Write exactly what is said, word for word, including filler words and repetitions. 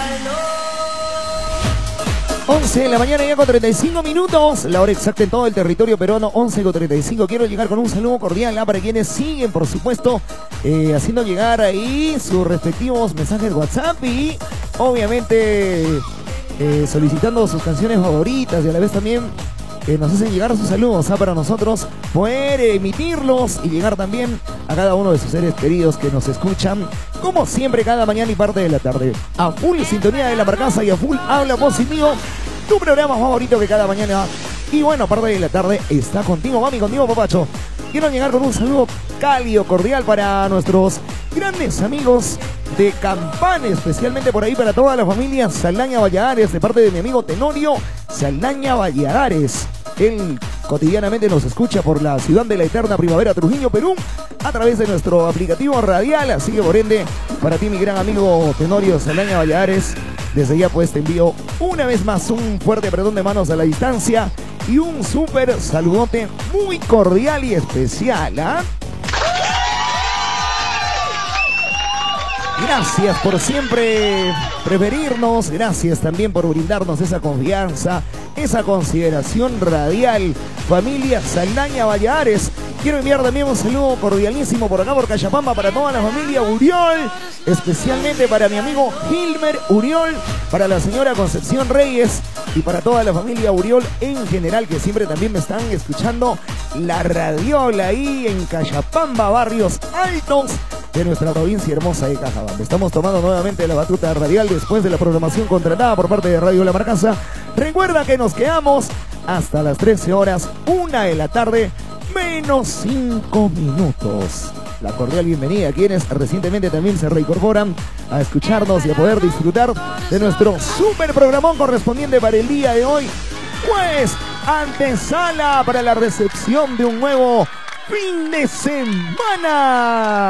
once de la mañana ya con treinta y cinco minutos, la hora exacta en todo el territorio peruano, once con treinta y cinco. Quiero llegar con un saludo cordial ¿ah? para quienes siguen, por supuesto, eh, haciendo llegar ahí sus respectivos mensajes WhatsApp y obviamente eh, solicitando sus canciones favoritas y a la vez también eh, nos hacen llegar sus saludos ¿ah? para nosotros poder emitirlos y llegar también a cada uno de sus seres queridos que nos escuchan como siempre cada mañana y parte de la tarde. A full sintonía de La Marcaza y a full habla voz y mío, tu programa favorito que cada mañana y bueno, parte de la tarde está contigo, mami, contigo, papacho. Quiero llegar con un saludo cálido, cordial para nuestros grandes amigos de Campana, especialmente por ahí para toda la familia Saldaña Valladares, de parte de mi amigo Tenorio Saldaña Valladares. Él cotidianamente nos escucha por la ciudad de la eterna primavera, Trujillo, Perú, a través de nuestro aplicativo radial. Así que por ende, para ti, mi gran amigo Tenorio Saldaña Valladares, desde ya pues te envío una vez más un fuerte apretón de manos a la distancia y un súper saludote muy cordial y especial, ¿ah? Gracias por siempre preferirnos, gracias también por brindarnos esa confianza, esa consideración radial. Familia Saldaña Valladares, quiero enviar también un saludo cordialísimo por acá por Cachapamba para toda la familia Uriol, especialmente para mi amigo Gilmer Uriol, para la señora Concepción Reyes y para toda la familia Uriol en general, que siempre también me están escuchando la radiola ahí en Cachapamba, Barrios Altos de nuestra provincia hermosa de Cajabamba. Estamos tomando nuevamente la batuta radial después de la programación contratada por parte de Radio La Marcaza. Recuerda que nos quedamos hasta las trece horas, una de la tarde, menos cinco minutos. La cordial bienvenida a quienes recientemente también se reincorporan a escucharnos y a poder disfrutar de nuestro super programón correspondiente para el día de hoy. Pues, antesala para la recepción de un nuevo fin de semana.